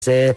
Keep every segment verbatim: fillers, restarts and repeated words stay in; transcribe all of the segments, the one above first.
sé...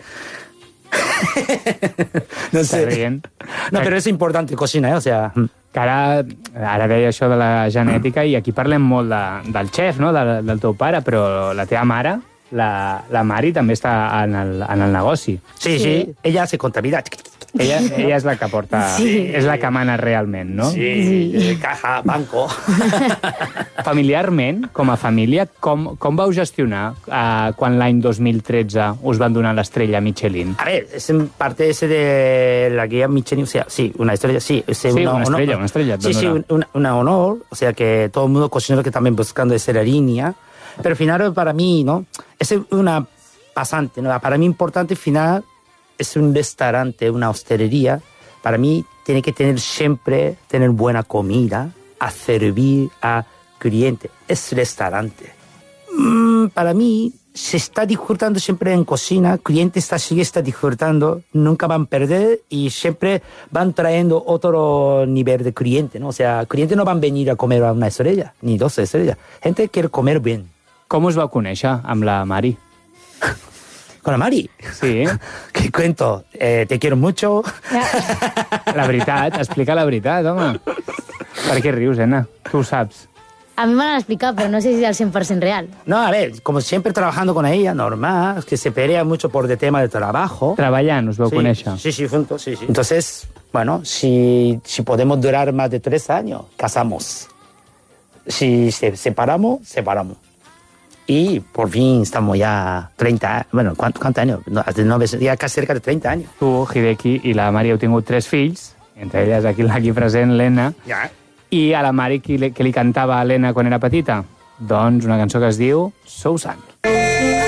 no sé. Rient. No, però és important cocinar, eh? O sea... Que ara, ara deia això de la genètica i aquí parlem molt de, del xef, no? del, del teu pare, però la teva mare, la, la Mari, també està en el, en el negoci. Sí, sí, sí. Ella se contamina. Ella, ella és la que porta... Sí. És la que mana realment, no? Sí, sí. Caja, banco. Familiarment, com a família, com, com vau gestionar eh, quan l'any dos mil tretze us van donar l'estrella Michelin? A ver, es en parte ese de la guía Michelin, o sea, sí, una historia, sí. Es sí, una, una estrella, honor, una estrella. Sí, sí, una, una honor, o sea, que todo el mundo cocinero que también buscando esa línea, pero al final para mí, ¿no? Es una pasante, ¿no? Para mí importante al final es un restaurante, una hostelería. Para mí tiene que tener siempre, tener buena comida, a servir a cliente. Es restaurante. Mm, para mí se está disfrutando siempre en cocina, cliente está, sigue está disfrutando, nunca van a perder y siempre van trayendo otro nivel de cliente, ¿no? O sea, clientes no van a venir a comer a una estrella, ni dos estrellas. Gente quiere comer bien. Com us vau conèixer amb la Mari? ¿Con la Mari? Sí. ¿Qué cuento? Eh, te quiero mucho. La veritat, explica la veritat, home. Per què rius, Ena? Tu ho saps. A mí me lo han explicado, pero no sé si es al cien por ciento real. No, a ver, como siempre trabajando con ella, normal, que se pelea mucho por el tema de trabajo. Treballant us vau sí, conèixer. Sí, sí, juntos, sí, sí. Entonces, bueno, si, si podemos durar más de tres años, casamos. Si se separamos, separamos. Y por fin estamos ya treinta, bueno, ¿cuántos cuánto años? No, ya casi cerca de treinta años. Tu, Hideki, i la Mari heu tingut tres fills, entre elles aquí, aquí present, l'Ena. Ja. I a la Mari, què li, què li cantava a l'Ena quan era petita? Doncs una cançó que es diu Sou Sant.